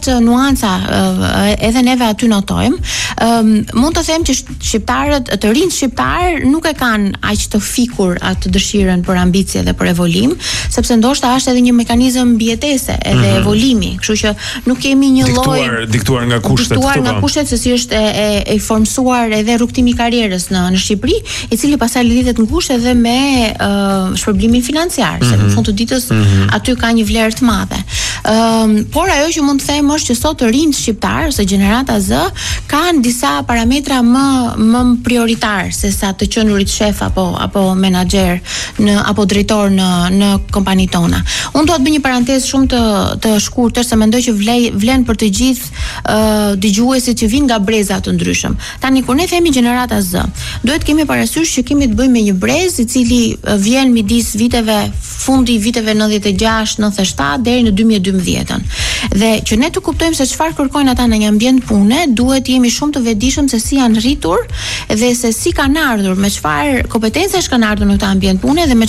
ketë nuanca, edhe neve aty notojmë. Mund të them që shqiptarët, të rinjt shqiptar nuk e kanë aq të fikur atë dëshirën për ambicie dhe për evolim, sepse ndoshta është edhe një mekanizëm mbijetese edhe evolimi, kështu që nuk kemi një lloj diktuar nga kushtet, se si është e formsuar edhe rrugtimi i karrierës në Shqipëri, i cili pastaj lidhet ngushtë edhe me shpërblimin financiar, se në fund të ditës aty ka një vlerë të madhe. Por ajo që mund të them është që sot të rinjt shqiptar ose gjenerata Z kanë disa parametra më prioritar se sa të qenurit shef apo menaxher apo drejtor në kompanitë tona. Unë dua të bëj një parantezë shumë të shkurtër, se mendoj që vlen për të gjithë dëgjuesit që vinë nga breza të ndryshëm. Tani kur ne themi gjenerata Z, duhet kemi parasysh që kemi të bëjmë me një brez i cili vjen midis fundi viteve 96-97 deri në 2012. Dhe që ne të kuptojmë se çfarë kërkojnë ata në një ambient pune, duhet jemi shumë të vetëdijshëm se si janë rritur dhe se si kanë ardhur, me çfarë kompetencash kanë ardhur në këtë ambient pune dhe me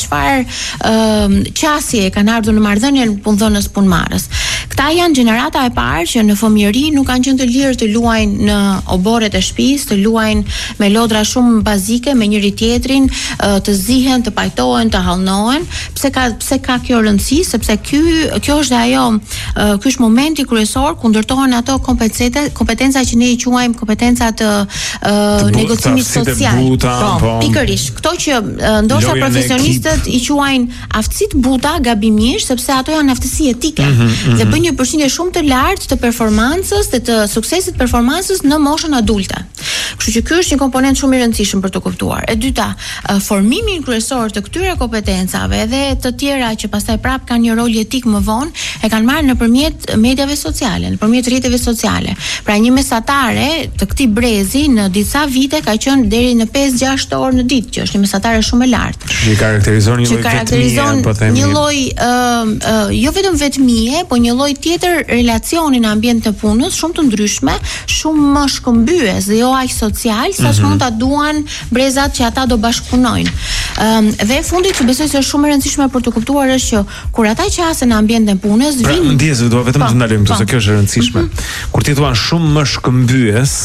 çfarë qasje kanë ardhur në marrëdhënien punëdhënës punëmarrës. Këta janë gjenerata e parë që në fëmijëri nuk kanë qenë të lirë të luajnë në oborret e shtëpisë, të luajnë me lodra shumë bazike me njëri tjetrin, të zihen, të pajtohen, të hallnohen. Pse ka kjo rëndësi? Sepse kjo është ajo, ky është momenti kryesor ku ndërtohen ato kompetenca që ne i quajmë kompetenca të negocimit social. Pikërisht, këto që ndoshta profesionistët i quajnë aftësitë buta gabimisht, sepse ato janë aftësi etike dhe bëjnë një përqindje shumë të lartë të performancës dhe të suksesit performancës në moshën adulte. Kështu që ky është një komponent shumë i rëndësishëm për të kuptuar. E dyta, formimin kryesor të këtyre kompetencave dhe të tjera që pastaj prap kanë një rol etik më vonë, e kanë marrë nëpërmjet mediave sociale, nëpërmjet rrjeteve sociale. Pra një mesatare të këtij brezi në disa vite ka qenë deri në 5-6 orë në ditë, që është një mesatare shumë e lartë. Që karakterizon një lloj jo vetëm vetmie, po një lloj tjetër relacioni në ambient të punës shumë të ndryshme, shumë më shkëmbyes dhe jo aq social sa mund ta duan brezat që ata do bashkëpunojnë. Dhe fundit që besoj se është shumë e rëndësishme për të kuptuar është që kur ata qasen në ambientin e punës, vinë. Ndjes, do vetëm të ndalojmë këtu se kjo është e rëndësishme. Kur ti thua shumë më shkëmbyes,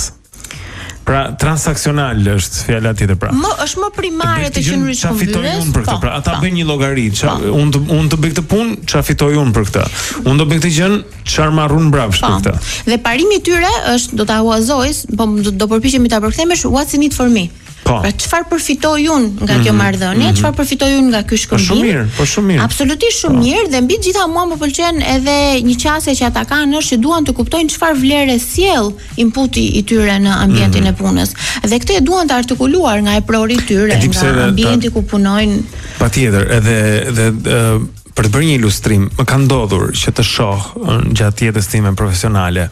pra transaksional është fjala tjetër pra. Është më primare të qenurit shkëmbyes. Çfarë fitoj unë për këtë? Pra ata bëjnë një llogari, unë të bëj këtë punë, çfarë fitoj unë për këtë? Unë do bëj këtë gjë, çfarë marr unë mbrapsht për këtë? Dhe parimi i tyre është, do ta huazoj, po do përpiqemi ta përkthemesh, what's in it for me? Pra çfarë përfitoj unë nga kjo marrëdhënie, çfarë përfitoj unë nga ky shkëmbim? Po shumë mirë. Absolutisht shumë mirë dhe mbi të gjitha mua më pëlqen edhe një qasje që ata kanë është që duan të kuptojnë çfarë vlere sjell inputi i tyre në ambientin e punës. Dhe këtë e duan të artikuluar nga e prori i tyre, nga ambienti ku punojnë. Patjetër, edhe për të bërë një ilustrim, më ka ndodhur që të shoh gjatë jetës time profesionale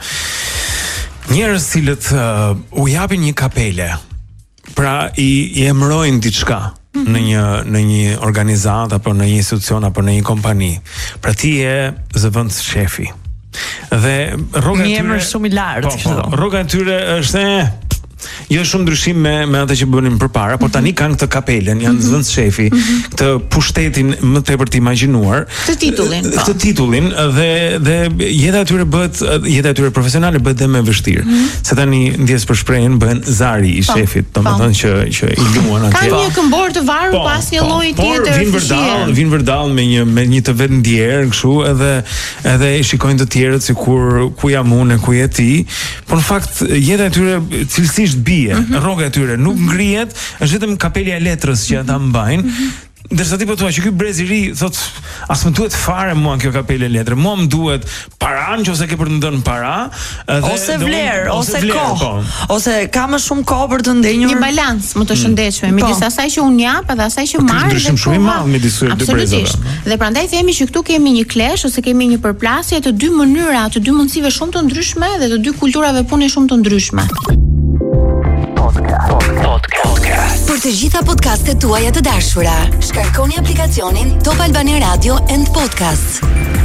njerëz cilët u japin një kapele. Pra i emrojnë diçka në një organizat apo në një institucion apo në një kompani. Pra ti je zëvendës shefi. Dhe rroga e tyre, një emër shumë i lartë, kështu. Rroga e tyre është jo shumë ndryshim me atë që bënin përpara, por tani kanë këtë kapelen, janë zëvendës shefi, këtë pushtetin më tepër të imagjinuar, këtë titullin dhe jeta e tyre bëhet, jeta e tyre profesionale bëhet dhe më e vështirë. Se tani ndjes për shprehjen bëhen zari i shefit, domethënë që i luan atje. Ka një këmbor të varur pas një lloji tjetër. Vin vërdall me një të vetndjer, kështu, edhe i shikojnë të tjerët sikur ku jam unë, ku je ti, por në fakt jeta e tyre cilësisht bie, rroga e tyre nuk ngrihet, është vetëm kapelja e letrës që ata mbajnë. Ndërsa ti po thua që ky brez i ri thot as më duhet fare mua kjo kapele letre, mua më duhet para nëse ke për të dhënë para, ose vlerë, ose kohë, ose ka më shumë kohë për të ndenjur një balancë më të shëndetshme midis asaj që unë jap dhe asaj që marr. Ndryshim shumë i madh midis dy brezave. Dhe prandaj themi që këtu kemi një clash ose kemi një përplasje të dy mënyra, të dy mundësive shumë të ndryshme dhe të dy kulturave pune shumë të ndryshme. Për të gjitha podcastet tuaja të dashura, shkarkoni aplikacionin Top Albania Radio and Podcasts.